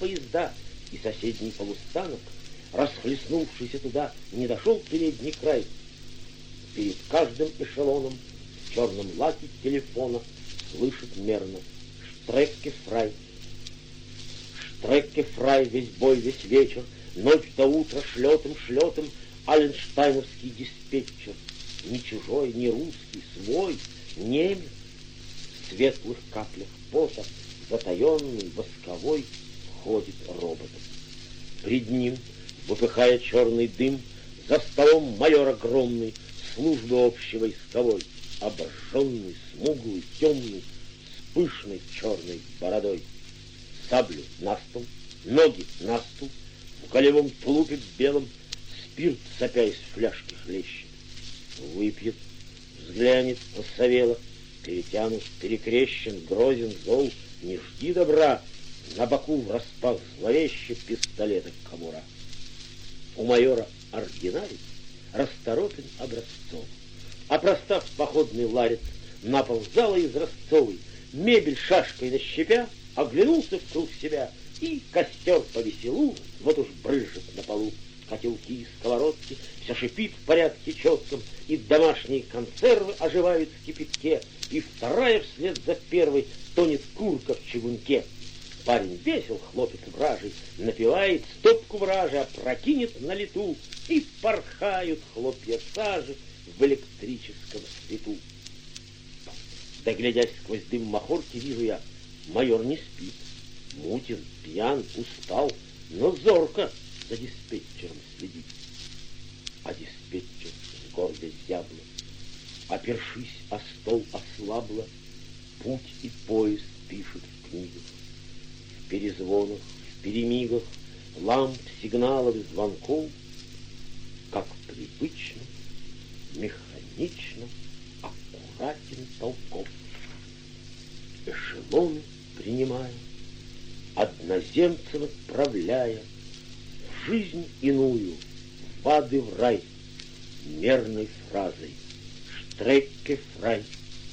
поезда, и соседний полустанок, расхлестнувшийся туда, не дошел в передний край. Перед каждым эшелоном в черном лаке телефона слышит мерно: «Штрекке фрай». Штрекке фрай весь бой, весь вечер, ночь до утра шлетом Аленштайновский диспетчер. Ни чужой, ни русский, свой, немец. В светлых каплях пота, затаенный, восковой, ходит роботом. Пред ним, выпыхая черный дым, за столом майор огромный, службы общевойсковой, обожженный, смуглый, темный, с пышной черной бородой. Саблю на стол, ноги на стул, в голевом тулупе белом спирт, сопя из фляжки, хлещет. Выпьет, взглянет, осовело, перетянут, перекрещен, грозен, зол, не жди добра, на боку враспах зловеще пистолета кобура. У майора ординарец расторопен образцов, а простав походный ларец, на пол зала изразцовый, мебель шашкой нащепя, оглянулся в круг себя, и костер по веселу вот уж брызжет на полу. Котелки и сковородки, все шипит в порядке четком, и домашние консервы оживают в кипятке, и вторая вслед за первой тонет курка в чугунке. Парень весел, хлопец вражий, напевает стопку вражи, опрокинет на лету, и порхают хлопья сажи в электрическом свету. Доглядясь сквозь дым махорки, вижу я: майор не спит, мутен, пьян, устал, но зорко за диспетчером следит. А диспетчер с гордой зябло, опершись о стол ослабло, путь и поезд пишет в книгах. В перезвонах, в перемигах, ламп, сигналов, звонков, как привычно, механично, аккуратен Толков. Эшелоны принимая, одноземцев отправляя в жизнь иную, в ад и в рай, мерной фразой «Штрекке фрай».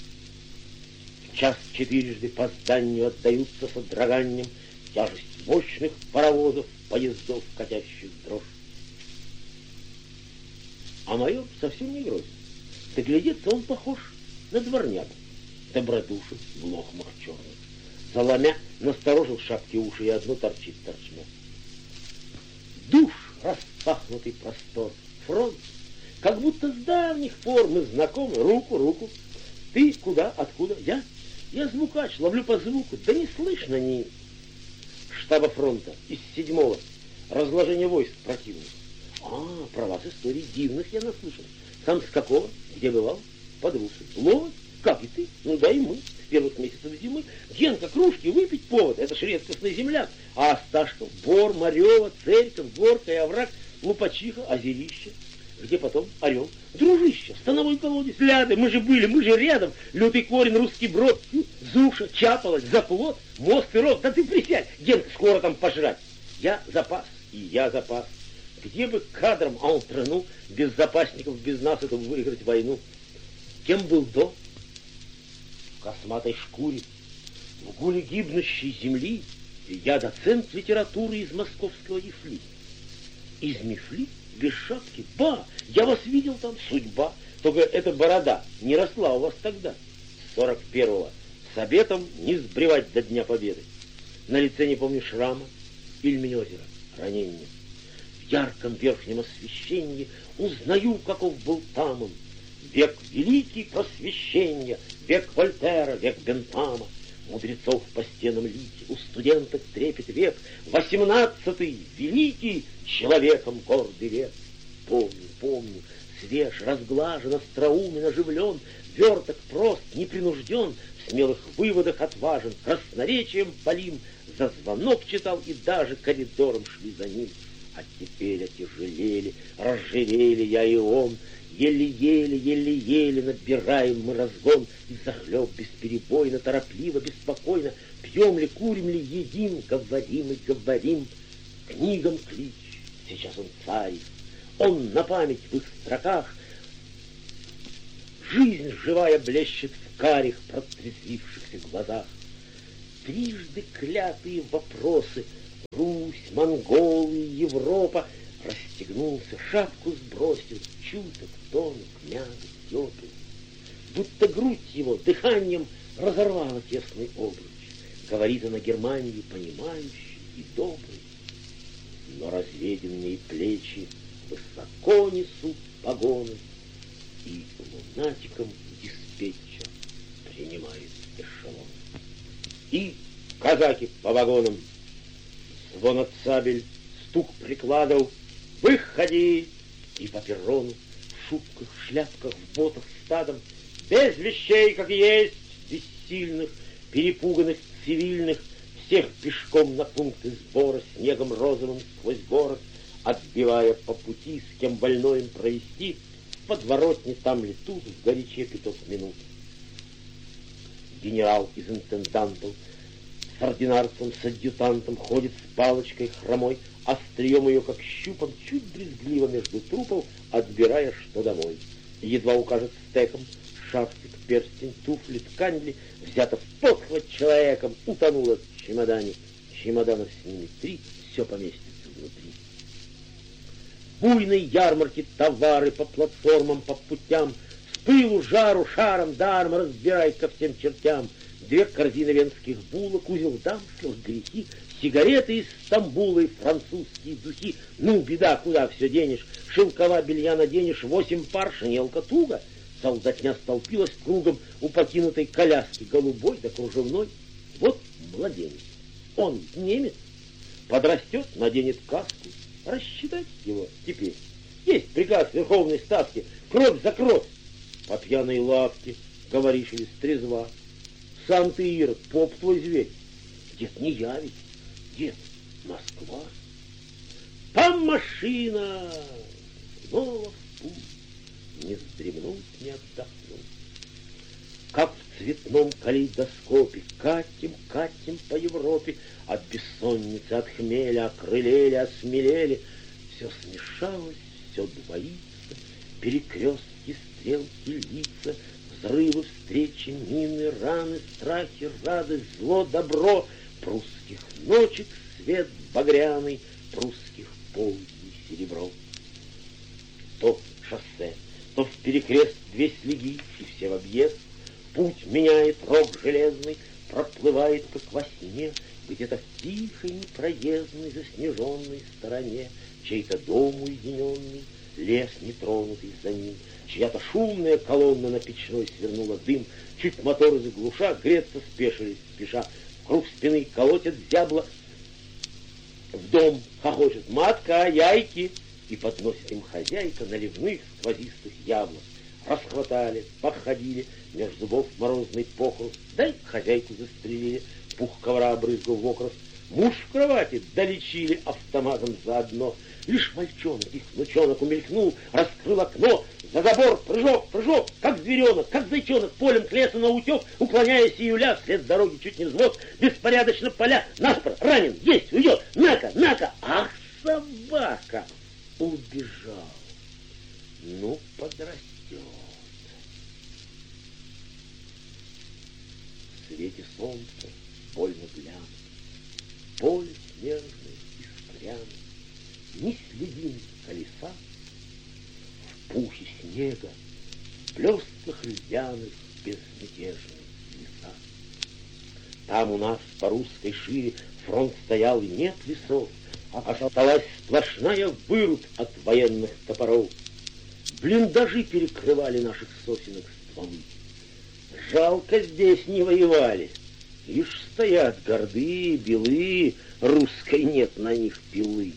В час четырежды по зданию отдаются содроганием тяжесть мощных паровозов, поездов, катящих дрожь. А майор совсем не грозен. Доглядеться он похож на дворнягу, добродушен в лохмах черных. Заломя насторожил шапки уши, и одно торчит торчмя. Душ, распахнутый простор, фронт, как будто с давних пор мы знакомы, руку. Ты куда, откуда? Я звукач, ловлю по звуку, да не слышно ни штаба фронта, из 7-го, разложение войск противных. Про вас историй дивных я наслышан. Сам с какого? Где бывал? Под Русой. Ловоть? Как и ты? Ну да и мы. С первых месяцев зимы. Генка, кружки, выпить повод. Это ж редкостный земляк. А Осташков, Бор, Марева, Церьков, Горка и Овраг, Лупачиха, Озерище. Где потом? Орел. Дружище, становой колодец, Ляды, мы же рядом. Лютый корень, Русский Брод, Зуша, Чапалась, Заплот, Мост и Рог. Да ты присядь, Генка, скоро там пожрать. Я запас, и я запас. Где бы кадром антрену, без запасников, без нас это выиграть войну? Кем был до? В косматой шкуре, в гуле гибнущей земли, я доцент литературы из московского ИФЛИ. Из МИФЛИ? Без шапки? Я вас видел там, судьба. Только эта борода не росла у вас тогда, с 41-го, с обетом не сбривать до Дня Победы. На лице не помню шрама, Ильмень-озеро, ранение. В ярком верхнем освещении узнаю, каков был там он. Век великий просвещения, век Вольтера, век Бентама. Мудрецов по стенам лики, у студенток трепет век. 18-й, великий, человеком гордый век. Помню, свеж, разглажен, остроумен, оживлен, верток, прост, непринужден, в смелых выводах отважен, красноречием полим, за звонок читал и даже коридором шли за ним. А теперь отяжелели, разжирели я и он, еле-еле набираем мы разгон, и захлеб бесперебойно, торопливо, беспокойно, пьем ли, курим ли, едим, говорим и говорим. Книгам клич, сейчас он царь, он на память в их строках. Жизнь живая блещет в карих, протрезвившихся глазах. Трижды клятые вопросы монголы, Европа. Расстегнулся, шапку сбросил, чуток, тонок, мягок, тепел. Будто грудь его дыханием разорвала тесный обруч. Говорит она Германии понимающей и доброй. Но разведенные плечи высоко несут погоны, и лунатиком диспетчер принимает эшелон. И казаки по вагонам, звон от сабель, стук прикладов, выходи! И по перрону, в шубках, в шляпках, в ботах стадом, без вещей, как есть, бессильных, перепуганных цивильных, всех пешком на пункты сбора, снегом розовым сквозь город, отбивая по пути, с кем больной им провести, в подворотне там ли тут, в горяче 5 минут. Генерал из интендантов с ординарцем, с адъютантом ходит с палочкой хромой, острием ее, как щупом, чуть брезгливо между трупов, отбирая, что домой. Едва укажет стеком, шарфик, перстень, туфли, ткань ли, взято в подхват человеком, утонуло в чемодане. Чемоданов с ними 3, все поместится внутри. Буйной ярмарки товары по платформам, по путям, с пылу, жару, шаром, даром разбирай ко всем чертям. 2 корзины венских булок, узел дамских, грехи, сигареты из Стамбула и французские духи. Ну, беда, куда все денешь? Шелкова белья наденешь, 8 пар, шинелка туго. Солдатня столпилась кругом у покинутой коляски, голубой да кружевной. Вот младенец, он немец, подрастет, наденет каску. Рассчитать его теперь. Есть приказ Верховной Ставки, кровь за кровь. По пьяной лавке, говоришь ли, стрезва. Сам ты, Ирод, поп твой зверь. Дед, не я ведь, дед, Москва. По машина, снова в путь. Не вздремнуть, не отдохнуть. Как в цветном калейдоскопе катим, катим по Европе. От бессонницы, от хмеля окрылели, осмелели. Все смешалось, все двоится. Перекрестки, стрелки, лица, взрывы, встречи, мины, раны, страхи, радость, зло, добро. Прусских ночек свет багряный, прусских полдней серебро. То шоссе, то в перекрест 2 слеги, и все в объезд. Путь меняет рог железный, проплывает, как во сне, где-то в тихой, непроездной, заснеженной стороне, чей-то дом уединенный, лес нетронутый за ним, чья-то шумная колонна на печной свернула дым, чуть моторы заглуша, греться спешились спеша, вкруг спины колотят зябла, в дом хохочет матка, яйки, и подносит им хозяйка наливных сквозистых яблок. Расхватали, походили, меж зубов морозный похруст, дай хозяйку застрелили, пух ковра обрызгал в окрос, муж в кровати долечили автоматом заодно. Лишь мальчонок, их внучонок умелькнул, раскрыл окно, за забор, прыжок, прыжок, как зверенок, как зайчонок, полем к лесу наутек, уклоняясь июля, вслед дороги чуть не взвод, беспорядочно поля, наспор, ранен, есть, уйдет, на-ка, на-ка, ах, собака, убежал, ну, подрастет. В свете солнца больно глянуть, поле снежное и скряное, ни следин колеса, в пухе снега, в блестках льдяных безмятежные леса. Там у нас по русской шире фронт стоял, и нет лесов, а осталась сплошная вырубь от военных топоров. Блиндажи перекрывали наших сосенок стволы. Жалко, здесь не воевали. Лишь стоят гордые, белые, русской нет на них пилы.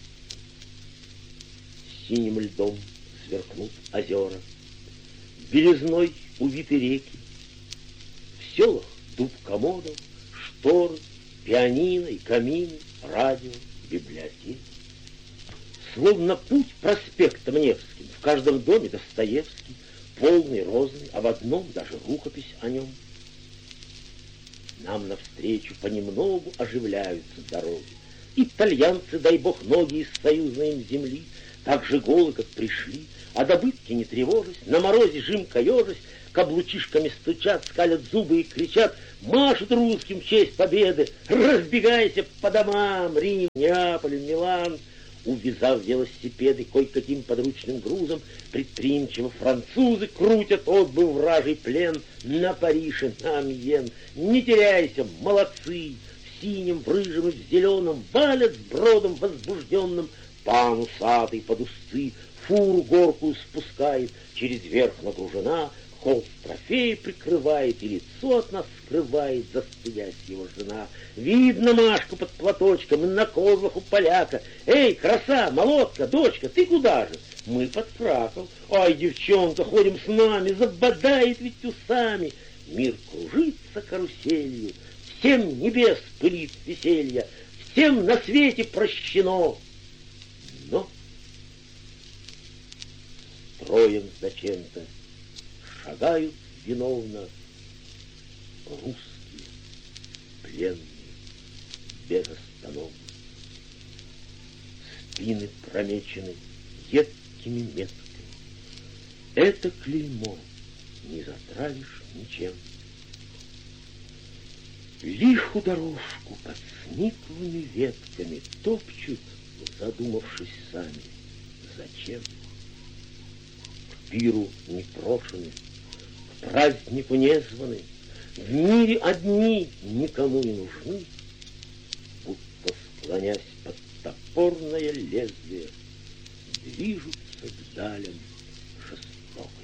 Синим льдом сверкнут озера, белизной увиты реки. В селах дуб комодов, шторы, пианино и камины, радио, библиотеки. Словно путь проспектом Невским, в каждом доме Достоевский, полный, розный, а в одном даже рукопись о нем. Нам навстречу понемногу оживляются дороги. Итальянцы, дай бог, ноги из союзной им земли, так же голы, как пришли, о добытке не тревожась, на морозе жимко ежась, каблучишками стучат, скалят зубы и кричат, машут русским в честь победы, разбегайся по домам, Рим, Неаполь, Милан. Увязав велосипеды кой-каким подручным грузом, предприимчиво французы крутят отбыв вражий плен на Париж и на Амьен. Не теряйся, молодцы! В синем, в рыжем и в зеленом валят с бродом возбужденным. Пан усатый под узцы фуру горкую спускает, через верх нагружена, холст трофеи прикрывает, и лицо от нас скрывает, застылясь его жена. Видно Машку под платочком и на козлах у поляка. Эй, краса, молодка, дочка, ты куда же? Мы под Краков. Ай, девчонка, ходим с нами, забодает ведь усами. Мир кружится каруселью, всем небес пылит веселье, всем на свете прощено. Но строем зачем-то шагают виновно русские, пленные, безостановно. Спины промечены едкими метками. Это клеймо не затравишь ничем. Лиху дорожку под сниклыми ветками топчут, задумавшись сами, зачем. К пиру непрошены, к празднику незваны, в мире одни никому не нужны, будто склонясь под топорное лезвие, движутся к далям жестокой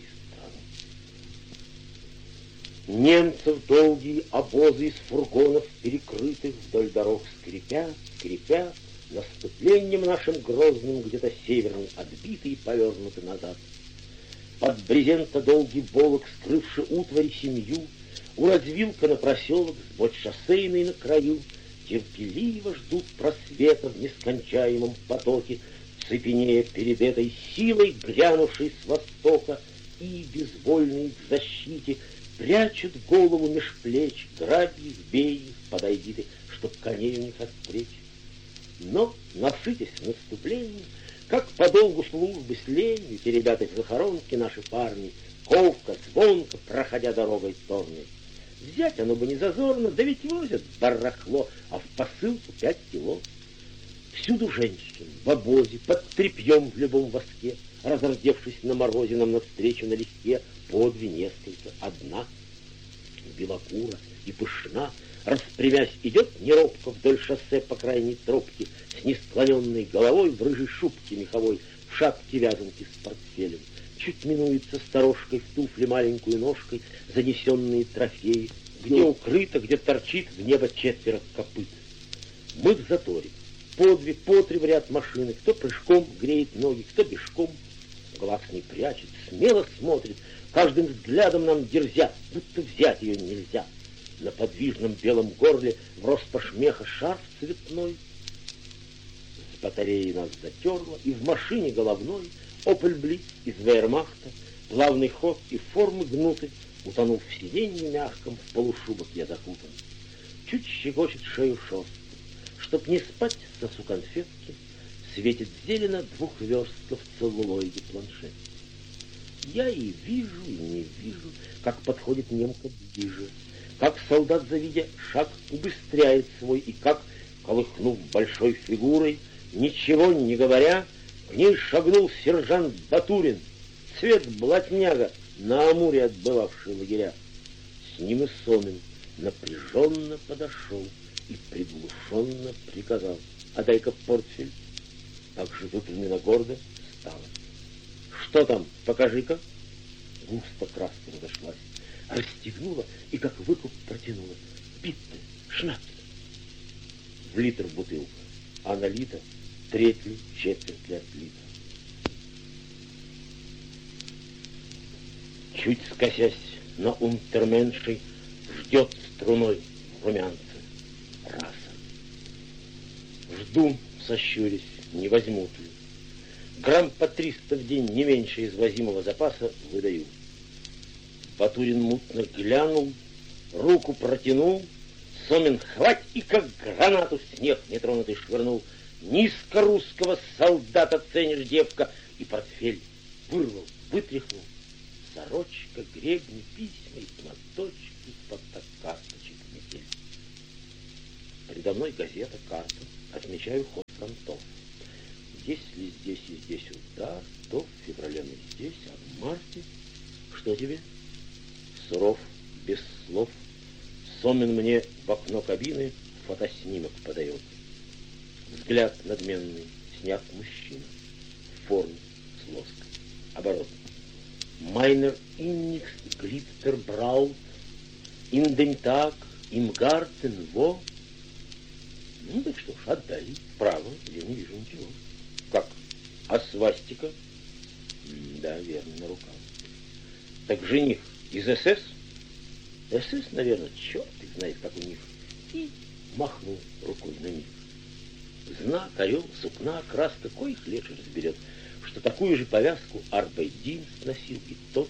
страны. Немцев долгие обозы из фургонов перекрытых вдоль дорог скрипят, скрипят, наступлением нашим грозным где-то северным отбиты и повернуты назад. Под брезента долгий волок, скрывший утварь семью, у развилка на проселок, сбот шоссейный на краю, терпеливо ждут просвета в нескончаемом потоке, цепенея перед этой силой, грянувшей с востока, и, безвольные в защите, прячут голову меж плеч, грабь их, бей их, подойди ты, чтоб коней у них отстречь. Но, насытясь наступлением, как по долгу службы с ленью, те ребята в захоронке, наши парни, ковко, звонко, проходя дорогой торной. Взять оно бы не зазорно, да ведь возят барахло, а в посылку 5 кило. Всюду женщин, в обозе, под тряпьем в любом воске, разордевшись на морозе, нам навстречу налегке, по 2 несколько, одна, белокура и пышна, распрямясь, идет неробко вдоль шоссе по крайней тропке, с несклоненной головой в рыжей шубке меховой, в шапке вязанки с портфелем. Чуть минуется сторожкой в туфле маленькую ножкой, занесенные трофеи, где укрыто, где торчит в небо 4 копыт. Мы в заторе. По 3 в ряд машины, кто прыжком греет ноги, кто бежком. Глаз не прячет, смело смотрит, каждым взглядом нам дерзя, будто взять ее нельзя. На подвижном белом горле в роспашь меха шарф цветной. С батареи нас затерло, и в машине головной Опель Блиц из Вейермахта, плавный ход и формы гнуты, утонув в сиденье мягком, в полушубок я закутан. Чуть щекочет шею шерстка, чтоб не спать, сосу конфетки, светит зелено 2 верстков целлулоиде планшет. Я и вижу, и не вижу, как подходит немка ближе, как солдат, завидя шаг, убыстряет свой, и как, колыхнув большой фигурой, ничего не говоря, к ней шагнул сержант Батурин, цвет блатняга, на Амуре отбывавший лагеря. С ним и Сомин напряженно подошел и приглушенно приказал: «А дай-ка портфель». Так же выпрямленно гордо стала. «Что там? Покажи-ка». Густо краска разошлась, расстегнула и как выкуп протянула. «Питте, шнапс». В литр бутылка, а налито 1/3, 1/4 отлита. Чуть скосясь на унтерменшей, ждет струной в румянце раса. Жду, сощурясь, не возьмут ли. Грамм по 300 в день, не меньше извозимого запаса, выдаю. Батурин мутно глянул, руку протянул, Сомин хвать и как гранату в снег нетронутый швырнул. Низко русского солдата ценишь, девка, и портфель вырвал, вытряхнул. Сорочка, гребни, письма и платочки, под карточек метель. Передо мной газета, карта. Отмечаю ход фронтов. Если здесь и здесь удар, то в феврале мы здесь, а в марте... Что тебе? Суров, без слов. Сомин мне в окно кабины фотоснимок подает. Взгляд надменный, снят мужчина. В форме, с лоской. Оборот. Майнер инникс глиттер браут, индентак, имгартен во. Ну так что ж, отдай. Право, я не вижу ничего. Как? А свастика? Да, верно, на руках. Так жених из СС? СС, наверное, черт их знает, как у них. И махнул рукой на них. Знак, орел, сукна, краска, кой их лечь разберет, что такую же повязку Арбайдинст носил и тот.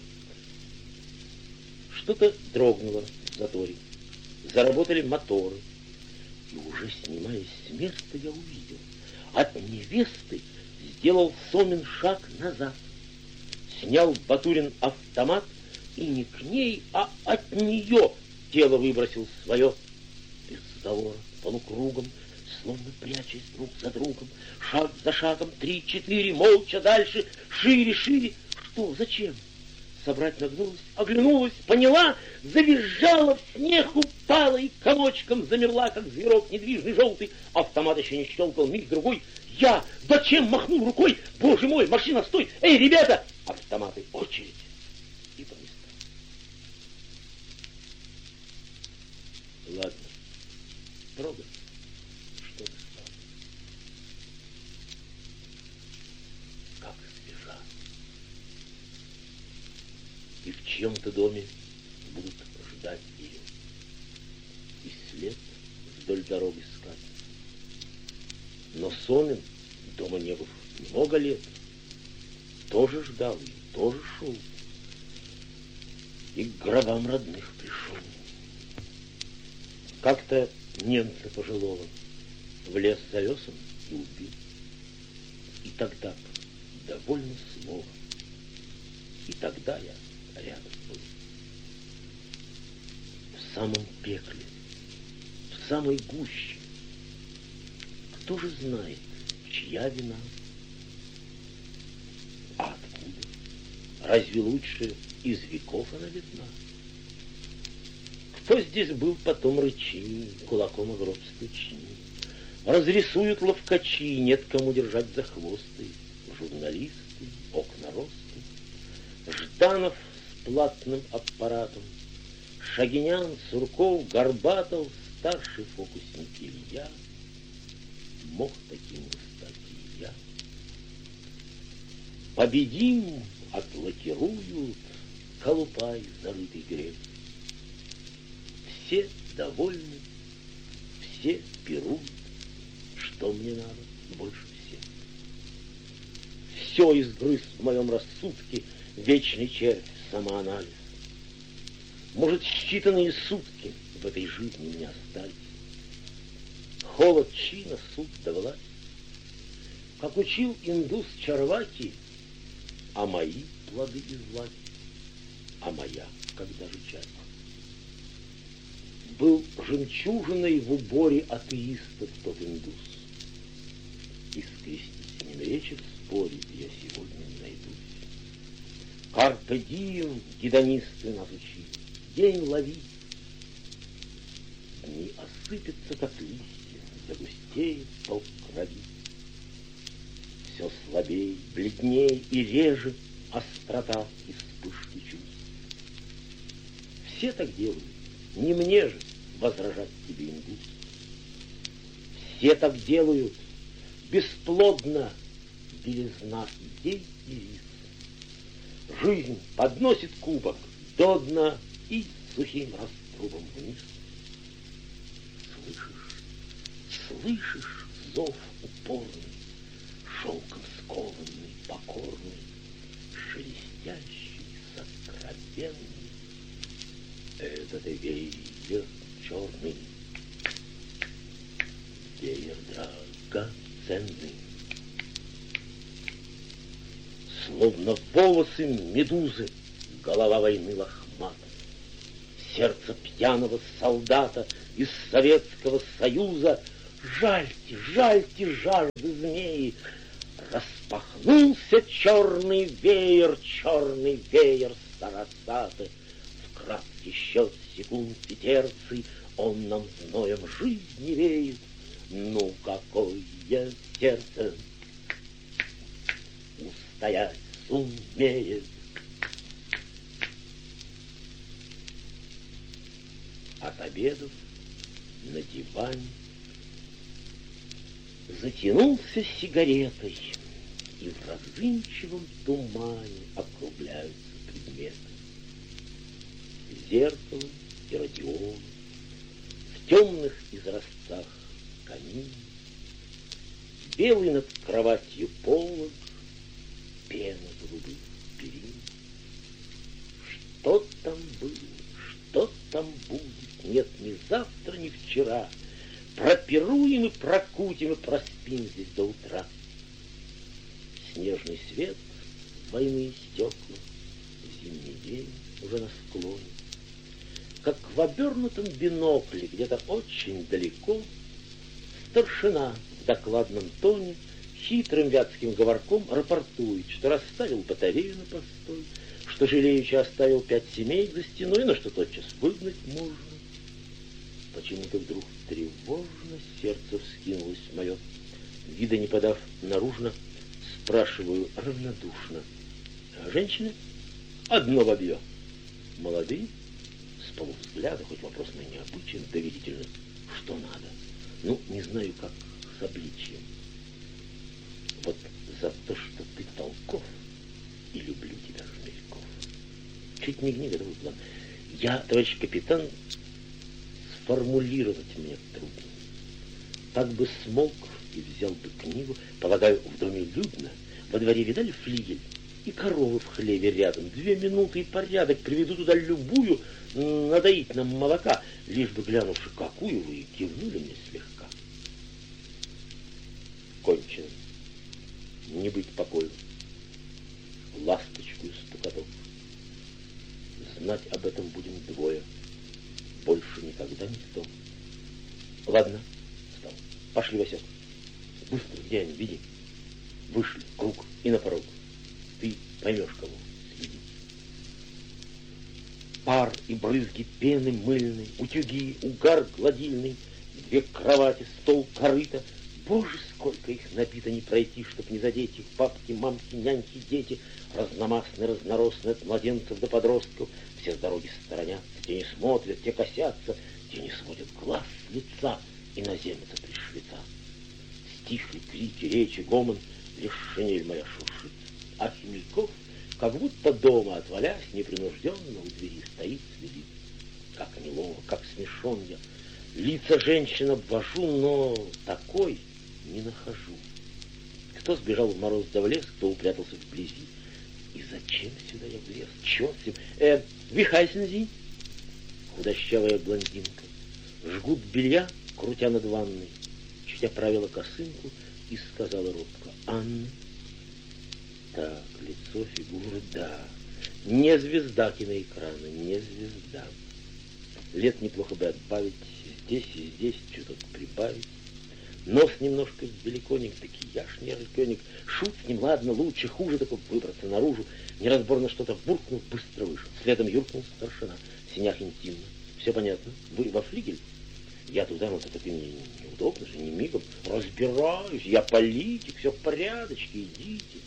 Что-то дрогнуло в заторе. Заработали моторы. И уже снимаясь с места, я увидел. От невесты сделал Сомин шаг назад. Снял Батурин автомат и не к ней, а от нее тело выбросил свое. Без сговора, полукругом, словно прячась друг за другом, шаг за шагом, 3-4, молча дальше, шире, шире. Что, зачем? Собрать нагнулась, оглянулась, поняла, завизжала, в снег упала и комочком замерла, как зверок недвижный желтый. Автомат еще не щелкал, миг-другой. Я зачем махнул рукой? Боже мой, машина, стой! Эй, ребята! Автоматы, очередь. И по местам. Ладно, трогай. Что ты стал? Как свежа. И в чьем-то доме будут ждать ее. И след вдоль дороги искать. Но Сомин дома не был много лет. Тоже ждал ее, тоже шел. И к гробам родных пришел. Как-то немца пожилого в лес завез он и убил. И тогда довольно слово. И тогда я рядом был. В самом пекле, в самой гуще. Кто же знает, чья вина? А откуда? Разве лучше из веков она видна? Кто здесь был, потом рычи, кулаком о гроб стучи. Разрисуют ловкачи, нет кому держать за хвосты. Журналисты, окна роста. Жданов с платным аппаратом, Шагинян, Сурков, Горбатов, старший фокусник Илья. Мог таким бы стать и я. Победим, отлакируют, колупай, зарытый грех. Все довольны, все пируют, что мне надо больше всех. Все изгрыз в моем рассудке вечный червь, самоанализ. Может, считанные сутки в этой жизни мне остались. Холод чина, суд да власть. Как учил индус Чарваки, а мои плоды из власти, а моя, когда же часть. Был жемчужиной в уборе атеистов тот индус. И скрестить с ним речи в споре я сегодня не найдусь. Карпе дием гедонисты нас учили, день лови. Дни осыпятся, как листья, загустеет толк крови. Все слабей, бледней и реже острота и вспышки чувств. Все так делают, не мне же возражать тебе, индус. Все так делают, бесплодна белизна идей и лиц. Жизнь подносит кубок до дна и сухим раструбом вниз. Слышишь зов упорный, шелком скованный, покорный, шелестящий, сокровенный. Это веер черный, веер драгоценный. бесценный. Словно волосы медузы, голова войны лохмата, сердце пьяного солдата из Советского Союза. Жальте, жальте жажды змеи! Распахнулся черный веер Сарасаты. В краткий счет секунд и он нам зноем жизни веет. Ну, какое сердце устоять сумеет. От обедов на диване затянулся сигаретой, и в разынчивом тумане округляются предметы. Зеркало и радиол, в темных изразцах камин, белый над кроватью полог, пена голубых перин. Что там было, что там будет, нет ни завтра, ни вчера. Пропируем и прокутим и проспим здесь до утра. Снежный свет, двойные стекла, зимний день уже на склоне. Как в обернутом бинокле где-то очень далеко старшина в докладном тоне хитрым вятским говорком рапортует, что расставил батарею на постой, что жалеючи оставил 5 семей за стеной, но что тотчас выгнать можно. Почему-то вдруг тревожно сердце вскинулось мое. Вида не подав наружно, спрашиваю равнодушно. Женщины? Одно бабье. Молодые? С полувзгляда, хоть вопрос мой необычен, доверительно. Что надо? Ну, не знаю, как с обличием. Вот за то, что ты толков, и люблю тебя, Жмельков. Чуть мигни годовой план. Я, товарищ капитан, сформулировать мне трудно. Так бы смолк и взял бы книгу. Полагаю, в доме людно. Во дворе видали флигель? И коровы в хлеве рядом. 2 минуты и порядок. Приведу туда любую, надоить нам молока. Лишь бы глянувши, какую вы, и кивнули мне слегка. Кончено. Не быть покою. Ласточку из стукотов. Знать об этом будем двое. Больше никогда никто. Ладно, встал. Пошли, Васек. Быстро, где они, веди. Вышли, круг и на порог. Ты поймешь, кого. Следи. Пар и брызги пены мыльной, утюги, угар гладильный, 2 кровати, стол, корыто. Боже, сколько их набито, не пройти, чтоб не задеть их папки, мамки, няньки, дети, разномастные, разноросные, от младенцев до подростков. Все с дороги сторонятся, те не смотрят, те косятся, те не сводят глаз с лица иноземца пришлица. Стихли крики, речи, гомон, лишь шинель моя шуршит. А Хмельков, как будто дома отвалясь, непринужденно у двери стоит, следит. Как неловко, как смешон я. Лица женщин обвожу, но такой не нахожу. Кто сбежал в мороз да в лес, кто упрятался вблизи. И зачем сюда я влез? Черт с ним. Вихайсензи, худощавая блондинка, жгут белья, крутя над ванной, чуть оправила косынку и сказала робко: Анна. Так, лицо, фигура, да. Не звезда киноэкрана, не звезда. Лет неплохо бы отбавить, здесь и здесь чуток прибавить. Нос немножко великоник, макияж не растенек. Шут с ним, ладно, лучше, хуже, только выбраться наружу. Неразборно что-то буркнул, быстро вышел. Следом юркнул старшина, в синях интимно. Все понятно? Вы во флигель? Я туда, но так мне неудобно же, не мигом. Разбираюсь, я политик, все в порядочке, идите.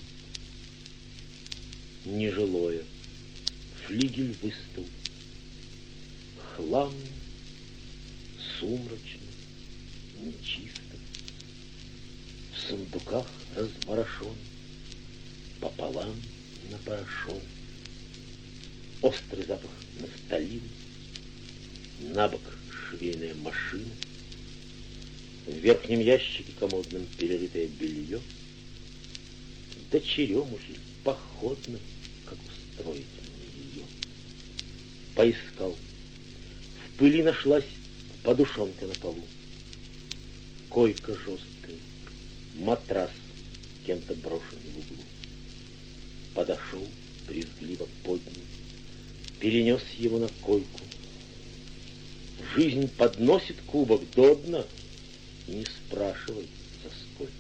Нежилое. Флигель выстыл. Хлам, сумрачно, нечисто. В сундуках разворошен, пополам напорошен. Острый запах нафталина, набок швейная машина, в верхнем ящике комодном перерытое белье. Да черемухи походно, как устроить мне ее. Поискал. В пыли нашлась подушонка на полу. Койка жесткая, матрас, кем-то брошенный в углу. Подошел, брезгливо поднял, перенес его на койку. Жизнь подносит кубок до дна, и не спрашивай, за сколько.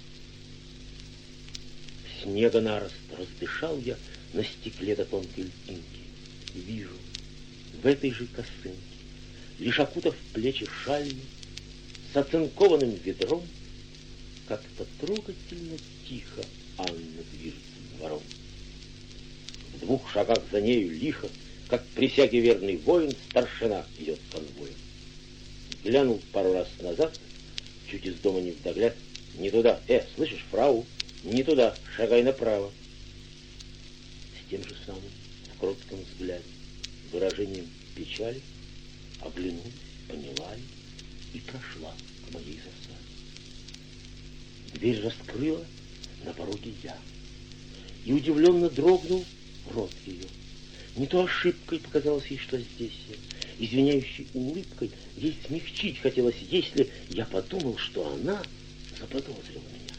Снега нарост раздышал я на стекле до тонкой льдинки. И вижу, в этой же косынке, лишь окутав плечи шалью, с оцинкованным ведром, как-то трогательно тихо Анна движется двором. В 2 шагах за нею лихо, как присяге верный воин, старшина идет конвоем. Глянул пару раз назад, чуть из дома не вдогляд, не туда, слышишь, фрау, не туда, шагай направо. С тем же самым, в кротком взгляде, выражением печали, оглянулась, поняла ли, и прошла к моей засаде. Дверь раскрыла, на пороге я, и удивленно дрогнул рот ее. Не то ошибкой показалось ей, что здесь я, извиняющей улыбкой ей смягчить хотелось, если я подумал, что она заподозрила меня.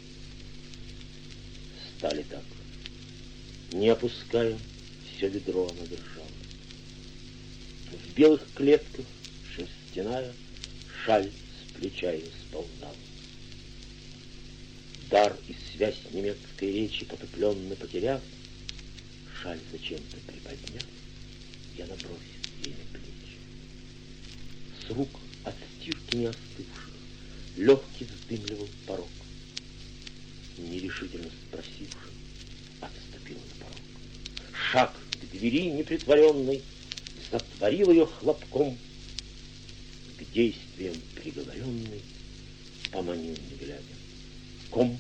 Стали так. Не опуская, все ведро она держала. В белых клетках шерстяная шаль с плеча ее сползала. Дар и связь немецкой речи потупленно потеряв, шаль зачем-то приподняв, я набросил ей на плечи. С рук от стирки не остывших легкий вздымливал порог. Нерешительно спросивший, отступил на порог. Шаг к двери непритворенной затворил ее хлопком, к действиям приговоренный поманил, не глядя. Ком.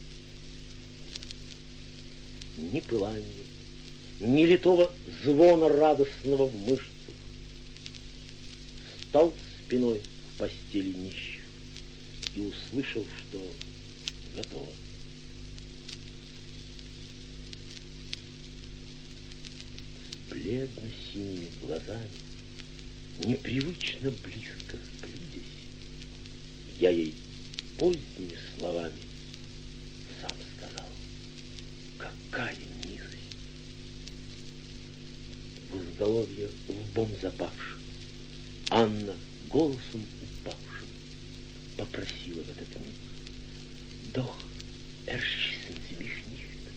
Ни пылания, ни литого звона радостного в мышцах. Стал спиной в постели нищих и услышал, что готово. С бледно-синими глазами, непривычно близко сблизясь, я ей поздними словами сам сказал, какая низость. В изголовье лбом запавшим, Анна голосом упавшим попросила в этот миг: «Doch erschießen Sie mich nicht».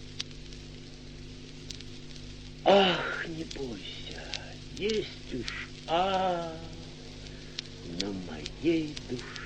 Ах, не бойся, есть уж на моей душе